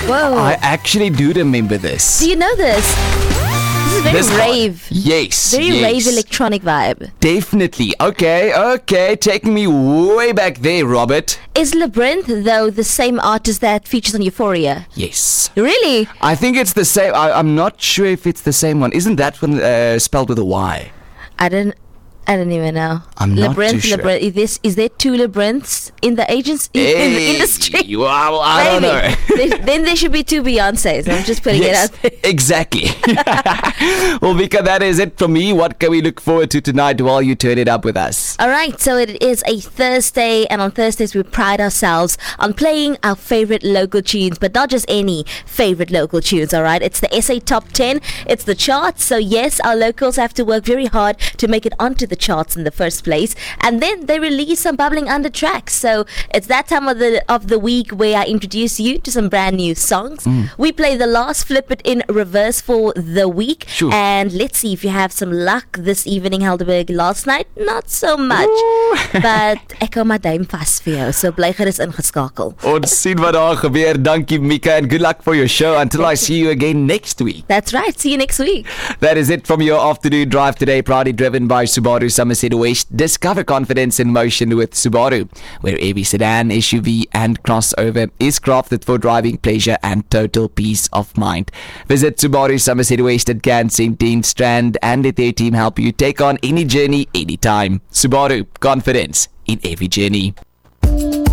Whoa. I actually do remember this. Do you know this? This is very This one. rave. Yes. Very yes. rave electronic vibe. Definitely. Okay. Taking me way back there, Robert. Is Labyrinth, though, the same artist that features on Euphoria? Yes. Really? I think it's the same. I'm not sure if it's the same one. Isn't that one spelled with a Y? I don't even know. I'm not Labyrinth, too sure. Labyrinth. Is there two Labyrinths in the agency, in the industry? Well, I don't know. Then there should be two Beyonces. I'm just putting Yes, it out there. exactly. Well, Vika, that is it from me. What can we look forward to tonight while you turn it up with us? All right, so it is a Thursday, and on Thursdays we pride ourselves on playing our favorite local tunes, but not just any favorite local tunes, all right? It's the SA Top 10, it's the charts, so yes, our locals have to work very hard to make it onto the charts in the first place, and then they release some bubbling under tracks. So it's that time of the week where I introduce you to some brand new songs. We play the last Flip It in reverse for the week, Sure. and let's see if you have some luck this evening. Helderberg, last night not so much, but ek hou my duim vas vir jou, so bly gerus ingeskakel. Ons sien wat daar gebeur. Dankie, Mika, and good luck for your show. Until I see you again next week. That's right, see you next week. That is it from your afternoon drive today, proudly driven by Subaru Somerset West. Discover confidence in motion with Subaru, where every sedan, SUV and crossover is crafted for driving pleasure and total peace of mind. Visit Subaru Somerset West at Can 17 Strand and let their team help you take on any journey, anytime. Subaru, confidence in every journey.